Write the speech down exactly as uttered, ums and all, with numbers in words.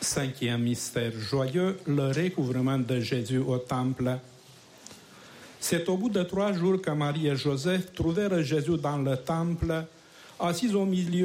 Cinquième mystère joyeux, le recouvrement de Jésus au temple. C'est au bout de trois jours que Marie et Joseph trouvèrent Jésus dans le temple, assis au milieu